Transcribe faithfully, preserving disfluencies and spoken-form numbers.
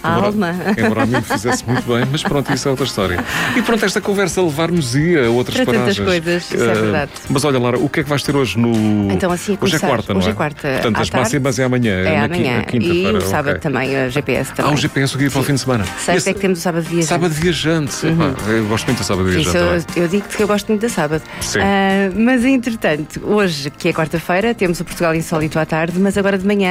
a embora, alma. Embora a mim me fizesse muito bem, mas pronto, isso é outra história. E pronto, esta conversa levar-nos-ia a outras Para paragens. tantas coisas, isso é verdade. Uh, mas olha, Lara, o que é que vais ter hoje no... Então, assim, a hoje é começar, quarta, não hoje é? é quarta. Portanto, à as tarde, máximas é amanhã. É na amanhã. quinta-feira. E o sábado okay. também, a G P S também. Ah, o G P S o guia para o fim de semana. Sexta Esse... é que temos o sábado viajante. Sábado viajante. Uhum. Epá, eu gosto muito do sábado viajante. Isso, eu, eu digo-te que eu gosto muito da sábado. Sim. Uh, mas, entretanto, hoje, que é quarta-feira, temos o Portugal Insólito à tarde, mas agora de manhã